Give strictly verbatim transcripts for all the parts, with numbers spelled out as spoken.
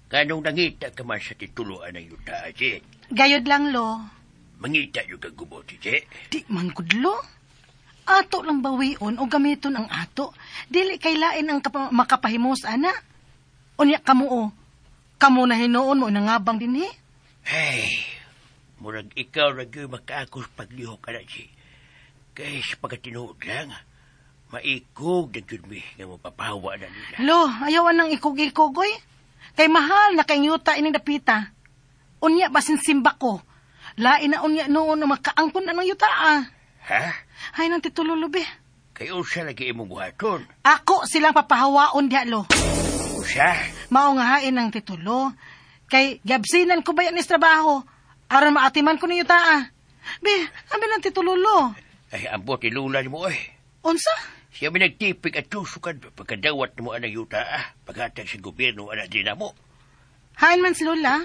Kanong nangita ka man sa tituluan ng yuta, Je? Gayod lang, lo. Mangita yung kagubo, Je? Di man kudlo. Ato lang bawion o gamiton ang ato. Dili kay lain ang kapa- makapahimos, ana. Unya kamo o. Kamo na hinoon mo nangabang din, he. Hey, murag ikaw ragyo makaakos paglihok ka na, Je. Kaya sa pagkatinood lang, maikog na dyan mi nga mapapahawa na nila. Lo, ayawan nang ikog-ikogoy. Kay mahal na kay yuta ining dapita. Unya basin simba ko. Lain na unya noon na makaangkon na ng yuta, ah. Ha? Hay nang titululubi. Kayo siya lagi imong buhaton. Ako silang papahawaon diha, lo. Usa? Mao nga hain ng titulo. Kay gabsinan ko ba yan is trabaho? Aron maatiman ko ni yuta, ah. Be, abi ng titulo, lo. Ay, ambot ilulan mo eh. Unsa? Siya may nagtipig at tusukan pagkadawat mo anang yuta ah. Paghatag sa gobyerno anak din mo. Hain man si Lola.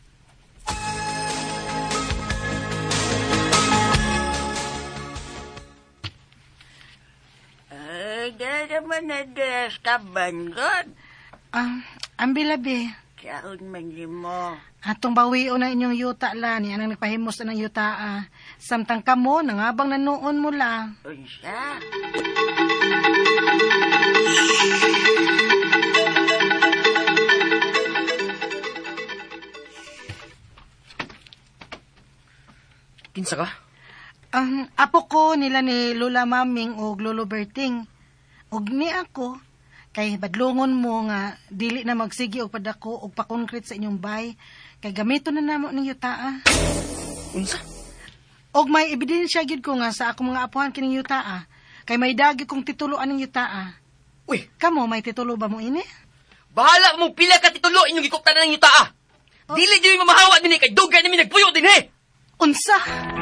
Ay, dahil naman na das ka banggod. Ah, ambilabi. Saan man mo? Atong bawion na inyong yuta la ni anang nagpahimos na ng yuta, ah. Samtang kamo nangabang nanoon mo la. Unsa? Kinsa ka? Ang apo ko nila ni Lola Maming o Lolo Berting. Og ni ako, kay badlongon mo nga dili na magsigi og padako og pa-concrete sa inyong bay, kay gamito na namo ning yuta, ah. Unsa? Og may ebidensya gyud ko nga sa akong mga apuhan kining yuta, ah. Kay may dagi kong tituloan ning yuta, ah. Uy, Kamo may titulo ba mo ini? bahala mong pila ka titulo inyong gikuptan ng yuta ah. Dili dili mamahawa din eh, kay dugay namin nagpuyo din eh. Unsa?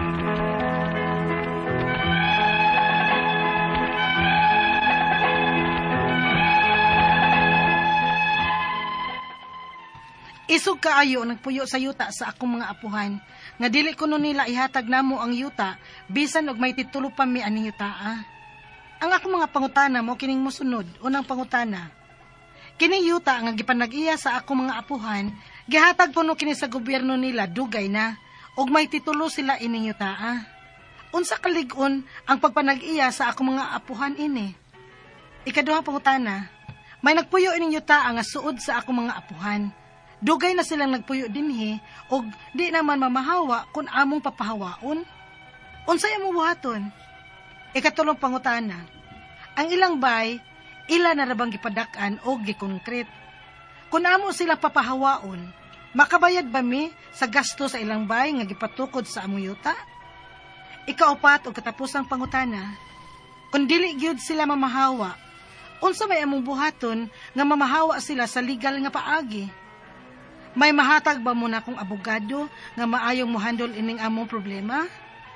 Isog kaayo nagpuyo sa yuta sa akong mga apuhan. Nga dili ko no nila ihatag namo ang yuta bisan og may titulo pa mi aning yuta, ah. Ang akong mga pangutana mo kining mosunod. Unang pangutana. Kining yuta nga gipanag-iya sa akong mga apuhan, gihatag po no kini sa gobyerno nila dugay na og may titulo sila ining yuta, ah. Unsa kalig-on ang pagpanag-iya sa akong mga apuhan ini? Ikaduhang pangutana. May nagpuyo ining yuta nga suod sa akong mga apuhan. Dugay na silang nagpuyo dinhi og di naman mamahawa kung among papahawaon. Unsay among buhaton? Ikatulong pangutana. Ang ilang bay, ila na rabang gipadak-an o gikonkret. Kung amo sila papahawaon, makabayad ba mi sa gasto sa ilang bay nga gipatukod sa among yuta? Ikaupat o katapusang pangutana. Kung dili gyud sila mamahawa, unsa may among buhaton nga mamahawa sila sa legal nga paagi? May mahatag ba mo na kong abogado nga maayong mohandle ining among problema?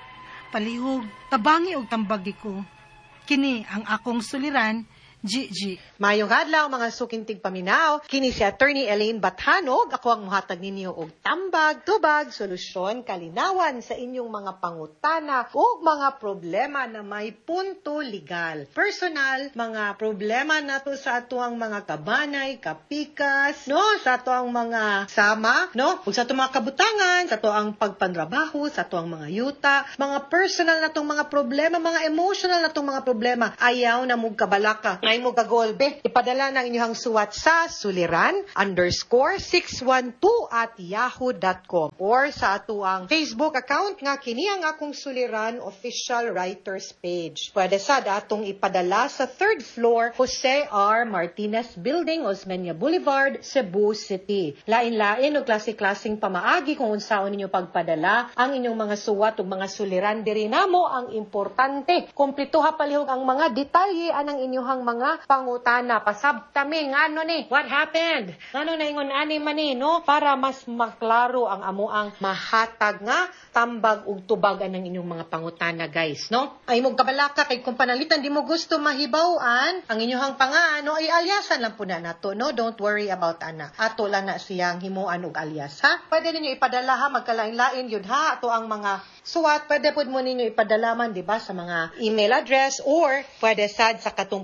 Palihog, tabangi og tambagi ko. Kini ang akong suliran, Gigi. Mayong adlaw mga sukintig paminaw, kini si Attorney Elaine Bathanog, ako ang muhatag ninyo og tambag, tubag, solusyon, kalinawan sa inyong mga pangutana o mga problema na may punto legal. Personal, mga problema nato sa atuang mga kabanay, kapikas, no, sa atuang mga sama, no, ug sa atuang mga kabutangan, sa atuang pagpanrabaho, sa atuang mga yuta, mga personal natong mga problema, mga emotional natong mga problema, ayaw na mong kabalaka. Ngay mo gagolbe, ipadala ng inyong suwat sa suliran underscore six one two at yahoo dot com or sa atuang Facebook account nga kini ang akong suliran official writers page. Pwede sad atong ipadala sa third floor Jose R. Martinez Building, Osmeña Boulevard, Cebu City. Lain-lain o klase-klaseng pamaagi kung unsaon ninyo pagpadala ang inyong mga suwat o mga suliran diri namo ang importante. Kumplituha palihog ang mga detalye anang inyong mga pangutana. Pasabtami, ngano ni? What happened? Ngano na ingon ani man ni, no? Para mas maklaro ang amuang mahatag nga tambag ug tubag anang inyong mga pangutana, guys, no? Ay mo kabalaka kay kung panalitan di mo gusto mahibaw-an ang inyong pangaano ay alyasan lang po na nato, no? Don't worry about ana. Ato lang na siyang himuan og alyas, ha? Pwede ninyo ipadala ha, magkalain-lain yun ha. Ato ang mga suwat, pwede po mo ninyo ipadala man, di ba, sa mga email address or pwede sad sa katong postal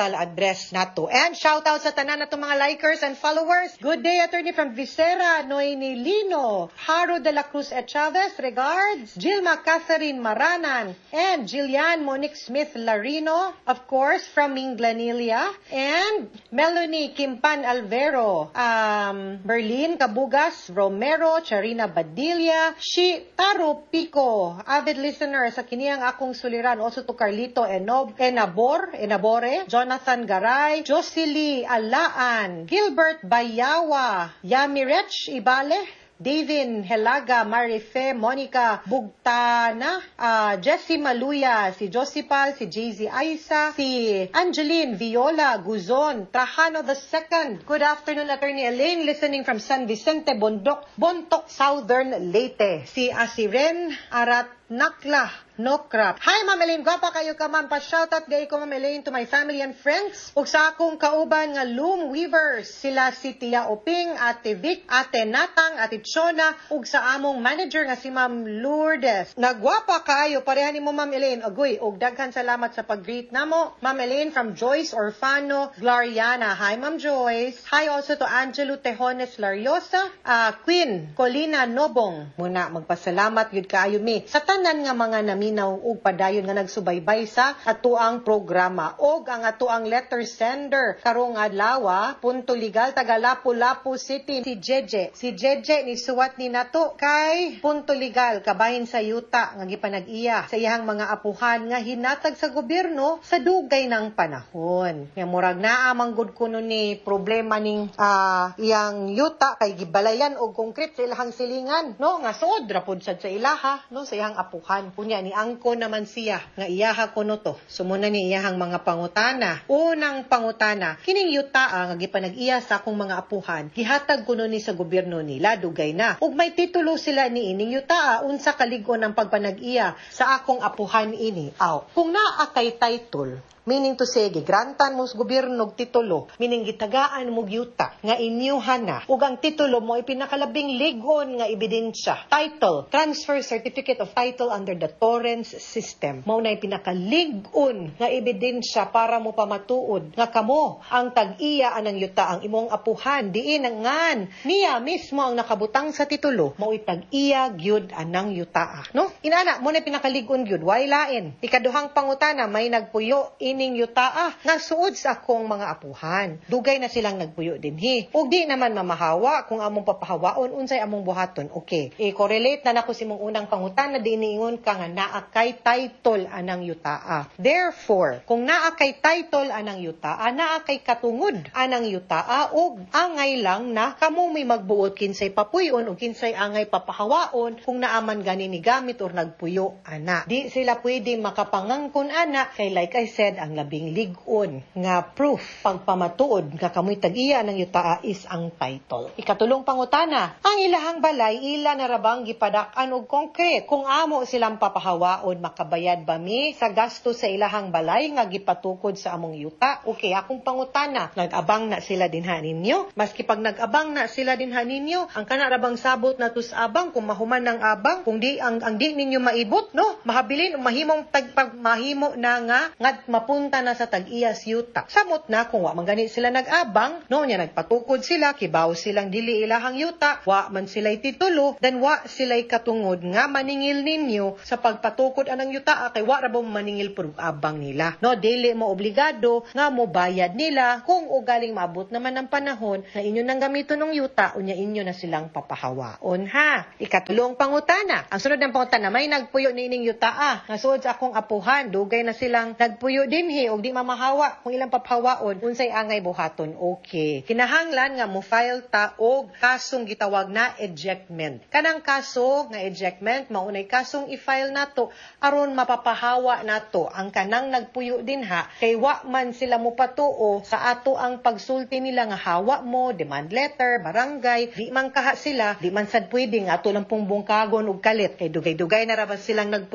email address nato. And shout out sa tanan nato mga likers and followers. Good day, attorney from Visera, Noemi Lino, Haro de la Cruz et Chavez, regards, Gilma Catherine Maranan, and Jillian Monique Smith Larino, of course, from Minglanilia, and Melanie Kimpan Alvero, um, Berlin Kabugas, Romero, Charina Badilla, Shi Taro Pico, avid listener sa kiniyang akong suliran, also to Carlito Enob, Enabor, Enabore, Jonathan Garay, Jocely Alaan, Gilbert Bayawa, Yamirech Ibale, Davin Helaga, Marife, Monica Bugtana, uh, Jessie Maluya, si Josipal, si J Z Aisa, si Angeline Viola Guzon, Trajano the Second. Good afternoon, Attorney Elaine, listening from San Vicente, Bondok, Bontok, Southern Leyte. Si Asiren Arat Nakla, Nokrap. Hi, Ma'am Elaine. Gwapa kayo ka, Ma'am. Pa-shoutout gay ko, Ma'am Elaine, to my family and friends. Ug sa akong kauban nga loom weavers. Sila si Tia Oping, Ate Vic, Ate Natang, Ate Chona, ug sa among manager nga si Ma'am Lourdes. Nagwapa kayo. Parehan ni mo, Ma'am Elaine. Agoy, ug daghan salamat sa pag-greet namo. Ma'am Elaine from Joyce Orfano, Gloriana. Hi, Ma'am Joyce. Hi also to Angelo Tejones Lariosa, uh, Queen Colina Nobong. Muna, magpasalamat yun kaayo mi. Sa tanan nga mga naminaw ug padayon nga nagsubaybay sa atuang programa og ang atuang letter sender karong adlaw, Punto Legal, taga Lapu-Lapu City, si Jeje. Si Jeje ni suwat ni nato kay Punto Legal kabahin sa yuta nga gipanag-iya sa iyang mga apuhan nga hinatag sa gobyerno sa dugay ng panahon. Nga murag naa manggod kuno ni problema ning uh, iyang yuta kay gibalayan og konkret sa ilahang silingan, no, nga suod ra pud sad sa ilaha, no, sa iyang apuhan. Kunya ni angko naman siya nga iyaha kuno to. Sumuna ni iyahang mga pangutana. Unang pangutana, kining yuta nga gipanag-iya sa akong mga apuhan, gihatag kuno ni sa gobyerno nila dugay na. Ug may titulo sila ni ining yuta, unsa kaligon ang pagpanag-iya sa akong apuhan ini. Aw, kung naa kay title, meaning to say, gigrantan mo sa gobyerno og titulo, meaning gitagaan mo yuta nga inyuhan na, ug ang titulo mo ay pinakalabing ligon nga ebidensya. Title, Transfer Certificate of Title under the Torrens System. Mao na pinakaligon nga ebidensya para mo pamatuod nga kamo ang tag-iya anang yuta ang imong apuhan. Diin ang ngan niya mismo ang nakabutang sa titulo, mao tag-iya gyud anang yuta. No? Inana, mo na pinakaligon gyud, way lain. Ikaduhang pangutana, may nagpuyo ining yutaa nga suod sa akong mga apuhan. Dugay na silang nagpuyo dinhi. Ug di naman mamahawa kung among papahawaon unsay among buhaton. Okay. I-correlate na nako si mong unang pangutan na diniingon ka nga naa kay title anang yutaa. Therefore, kung naa kay title anang yutaa, naa kay katungod anang yutaa ug angay lang na kamo may magbuot kinsay papuyon o kinsay angay papahawaon kung naaman gani ni gamit or nagpuyo ana. Di sila pwede makapangangkon ana kay like I said, ang labing ligon nga proof pagpamatuod nga kamoy tag-iya ng yutaa is ang title. Ikatulong pangutana, ang ilahang balay ila na rabang gipadak-an og konkret kung amo silang papahawaon makabayad ba mi sa gasto sa ilahang balay nga gipatukod sa among yuta. Okay, akong pangutana, nag-abang na sila dinha ninyo? Maski pag nag-abang na sila dinha ninyo, ang kana rabang sabot na tus abang kung mahuman ng abang, kung di ang ang di ninyo maibot, no? Mahabilin o mahimong tagpag mahimo na nga ngat mapunta na sa tag-iyas yuta. Samot na kung wa man gani sila nag-abang, no nya nagpatukod sila, kibaw silang dili ilahang yuta, wa man sila'y titulo, then wa sila'y katungod nga maningil ninyo sa pagpatukod anang yuta kay wa ra ba maningil pud abang nila. No, dili mo obligado nga mo bayad nila kung ugaling maabot naman ang panahon na inyo nang gamiton ng yuta unya inyo na silang papahawaon ha. Ikatulong pangutana. Ang sunod ng pangutana, may nagpuyo ni ining yuta ah, nga suod sa akong apuhan, dugay na silang nagpuyo dinhi og di mamahawa kung ilang papahawaon unsay angay buhaton. Okay, kinahanglan nga mo file ta og kasong gitawag na ejectment. Kanang kaso nga ejectment maunay kasong i-file nato aron mapapahawa nato ang kanang nagpuyo dinha kay wa man sila mo patuo sa ato ang pagsulti nila nga hawa mo, demand letter, barangay, di man kaha sila, di man sad pwede nga ato lang pong bungkagon og kalit kay dugay-dugay na ra ba silang nagpuyo